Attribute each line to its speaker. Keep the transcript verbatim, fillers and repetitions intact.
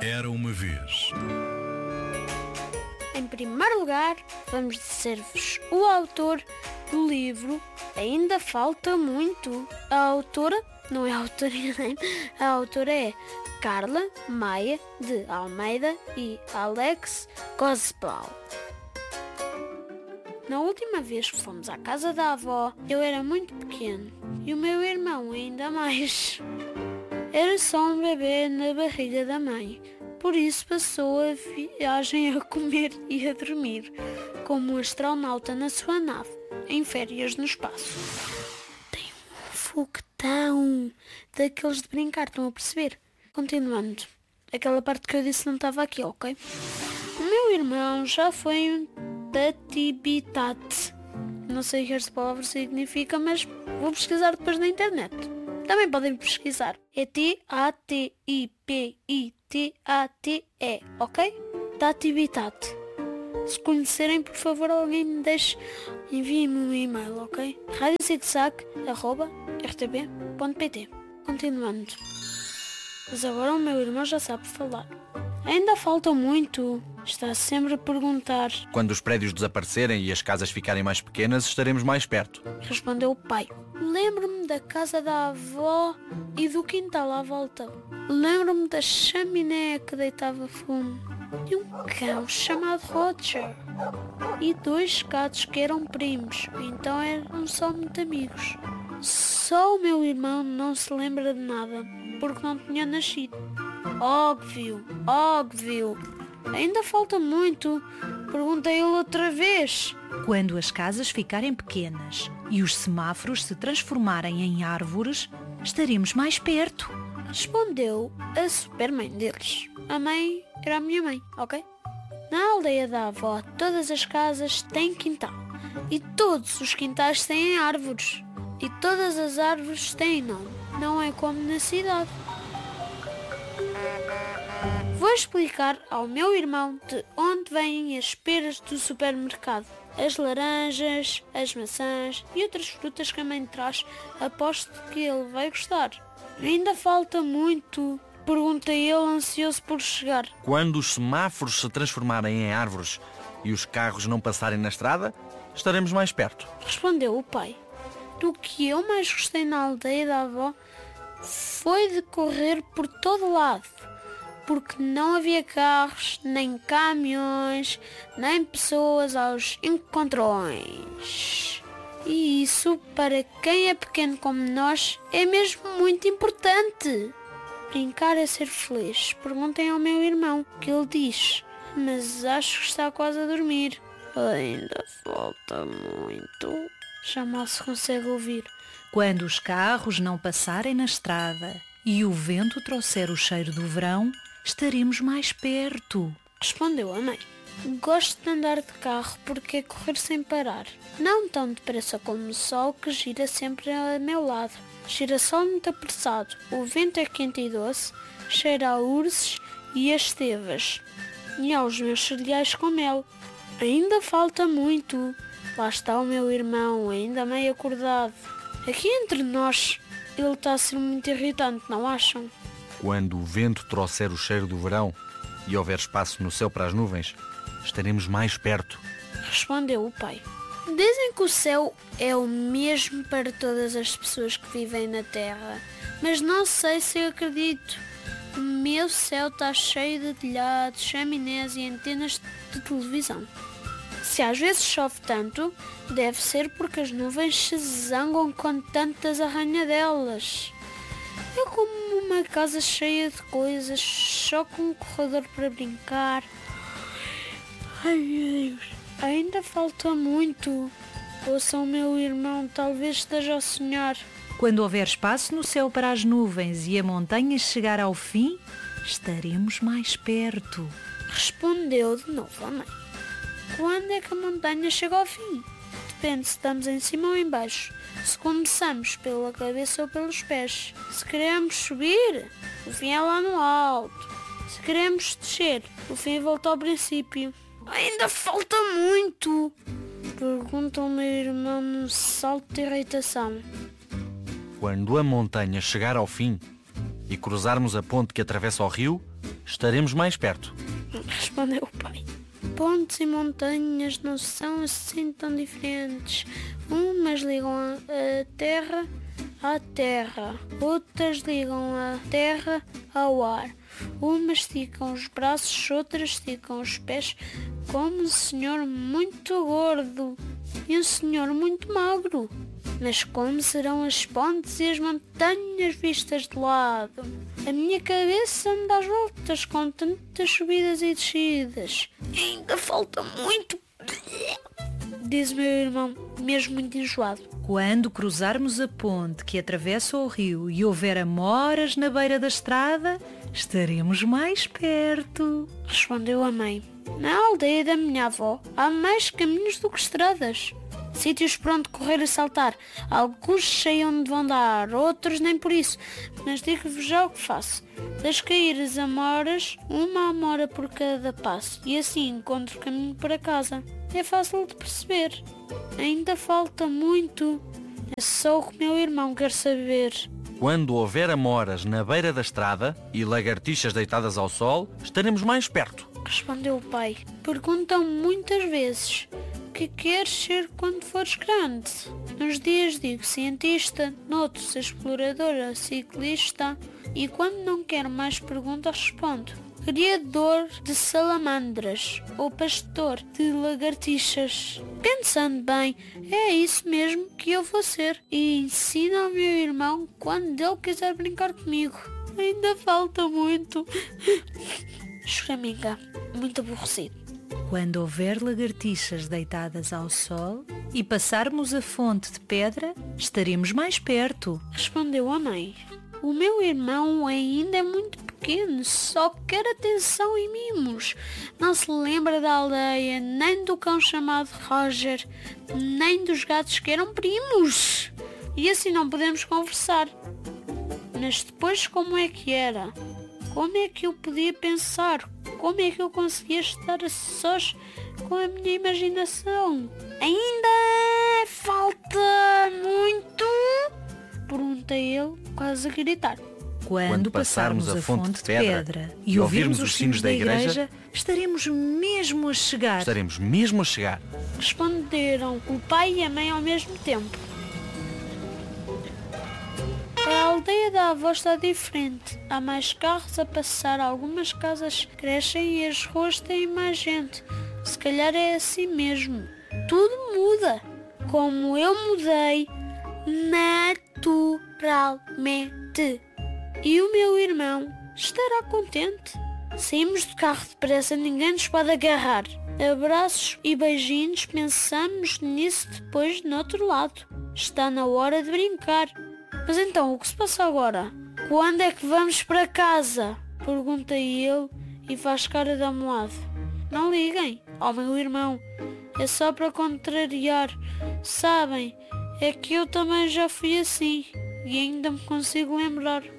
Speaker 1: Era uma vez.
Speaker 2: Em primeiro lugar, vamos dizer-vos o autor do livro Ainda Falta Muito. A autora, não é a autora, a autora é Carla Maia de Almeida e Alex Gozbal. Na última vez que fomos à casa da avó, eu era muito pequeno e o meu irmão ainda mais. Era só um bebê na barriga da mãe, por isso passou a viagem a comer e a dormir, como um astronauta na sua nave, em férias no espaço. Tem um foguetão, daqueles de brincar, estão a perceber? Continuando, aquela parte que eu disse não estava aqui, ok? O meu irmão já foi um tatibitate. Não sei o que esta palavra significa, mas vou pesquisar depois na internet. Também podem pesquisar. É T A T I P I T A T E, ok? Tatibitate. Se conhecerem, por favor, alguém me deixe, envie-me um e-mail, ok? rádio zigzag arroba r t b ponto p t. Continuando. Mas agora o meu irmão já sabe falar. Ainda falta muito. Está sempre a perguntar.
Speaker 3: Quando os prédios desaparecerem e as casas ficarem mais pequenas, estaremos mais perto.
Speaker 2: Respondeu o pai. Lembro-me da casa da avó e do quintal à volta. Lembro-me da chaminé que deitava fumo. E um cão chamado Roger. E dois gatos que eram primos, então eram só muito amigos. Só o meu irmão não se lembra de nada, porque não tinha nascido. Óbvio, óbvio. Ainda falta muito. Perguntei ele outra vez.
Speaker 4: Quando as casas ficarem pequenas e os semáforos se transformarem em árvores, estaremos mais perto.
Speaker 2: Respondeu a supermãe deles. A mãe era a minha mãe, ok? Na aldeia da avó, todas as casas têm quintal. E todos os quintais têm árvores. E todas as árvores têm nome. Não é como na cidade. Vou explicar ao meu irmão de onde vêm as peras do supermercado, as laranjas, as maçãs e outras frutas que a mãe traz. Aposto que ele vai gostar. Ainda falta muito, pergunta ele, ansioso por chegar.
Speaker 3: Quando os semáforos se transformarem em árvores e os carros não passarem na estrada, estaremos mais perto.
Speaker 2: Respondeu o pai. Do que eu mais gostei na aldeia da avó foi de correr por todo lado. Porque não havia carros, nem caminhões, nem pessoas aos encontrões. E isso, para quem é pequeno como nós, é mesmo muito importante. Brincar é ser feliz. Perguntem ao meu irmão, que ele diz. Mas acho que está quase a dormir. Ainda falta muito. Já mal se consegue ouvir.
Speaker 4: Quando os carros não passarem na estrada e o vento trouxer o cheiro do verão, estaremos mais perto.
Speaker 2: Respondeu a mãe. Gosto de andar de carro porque é correr sem parar. Não tão depressa como o sol que gira sempre a meu lado. Girassol muito apressado. O vento é quente e doce, cheira a ursos e a estevas. E aos meus cereais com mel. Ainda falta muito. Lá está o meu irmão, ainda meio acordado. Aqui entre nós, ele está a ser muito irritante, não acham?
Speaker 3: Quando o vento trouxer o cheiro do verão e houver espaço no céu para as nuvens, estaremos mais perto.
Speaker 2: Respondeu o pai. Dizem que o céu é o mesmo para todas as pessoas que vivem na terra, mas não sei se eu acredito. O meu céu está cheio de telhados, chaminés e antenas de televisão. Se às vezes chove tanto, deve ser porque as nuvens se zangam com tantas arranhadelas. É como uma casa cheia de coisas, só com um corredor para brincar. Ai, meu Deus, ainda falta muito. Ouçam o meu irmão, talvez esteja a sonhar.
Speaker 4: Quando houver espaço no céu para as nuvens e a montanha chegar ao fim, estaremos mais perto.
Speaker 2: Respondeu de novo a mãe. Quando é que a montanha chega ao fim? Depende se estamos em cima ou em baixo. Se começamos pela cabeça ou pelos pés. Se queremos subir, o fim é lá no alto. Se queremos descer, o fim volta ao princípio. Ainda falta muito! Pergunta o meu irmão num salto de irritação.
Speaker 3: Quando a montanha chegar ao fim e cruzarmos a ponte que atravessa o rio, estaremos mais perto.
Speaker 2: Respondeu o pai. Pontes e montanhas não são assim tão diferentes. Umas ligam a terra à terra, outras ligam a terra ao ar. Umas esticam os braços, outras esticam os pés, como um senhor muito gordo e um senhor muito magro. Mas como serão as pontes e as montanhas vistas de lado? A minha cabeça anda às voltas com tantas subidas e descidas. Ainda falta muito, diz o meu irmão, mesmo muito enjoado.
Speaker 4: Quando cruzarmos a ponte que atravessa o rio e houver amoras na beira da estrada, estaremos mais perto,
Speaker 2: respondeu a mãe. Na aldeia da minha avó há mais caminhos do que estradas. Sítios por onde correr e saltar. Alguns sei onde vão dar, outros nem por isso. Mas digo-vos já o que faço. Deixo cair as amoras, uma amora por cada passo. E assim encontro o caminho para casa. É fácil de perceber. Ainda falta muito. É só o que meu irmão quer saber.
Speaker 3: Quando houver amoras na beira da estrada e lagartixas deitadas ao sol, estaremos mais perto,
Speaker 2: respondeu o pai. Perguntam muitas vezes: o que queres ser quando fores grande? Uns dias digo cientista, noutros exploradora, ciclista, e quando não quero mais perguntas respondo: criador de salamandras ou pastor de lagartixas. Pensando bem, é isso mesmo que eu vou ser, e ensino ao meu irmão quando ele quiser brincar comigo. Ainda falta muito. Choraminga, muito aborrecido.
Speaker 4: Quando houver lagartixas deitadas ao sol e passarmos a fonte de pedra, estaremos mais perto,
Speaker 2: respondeu a mãe. O meu irmão ainda é muito pequeno, só quer atenção e mimos. Não se lembra da aldeia, nem do cão chamado Roger, nem dos gatos que eram primos. E assim não podemos conversar. Mas depois como é que era? Como é que eu podia pensar? Como é que eu conseguia estar a sós com a minha imaginação? Ainda falta muito? Pergunta ele, quase a gritar.
Speaker 4: Quando, Quando passarmos a fonte de pedra, pedra e ouvirmos os sinos da igreja, estaremos mesmo a chegar.
Speaker 3: Estaremos mesmo a chegar.
Speaker 2: Responderam o pai e a mãe ao mesmo tempo. A aldeia da avó está diferente. Há mais carros a passar, algumas casas crescem e as ruas têm mais gente. Se calhar é assim mesmo. Tudo muda. Como eu mudei naturalmente. E o meu irmão estará contente. Saímos do carro depressa, ninguém nos pode agarrar. Abraços e beijinhos, pensamos nisso depois no outro lado. Está na hora de brincar. Mas então, o que se passa agora? Quando é que vamos para casa? Pergunta ele e faz cara de amuado. Não liguem ao meu irmão. É só para contrariar. Sabem, é que eu também já fui assim e ainda me consigo lembrar.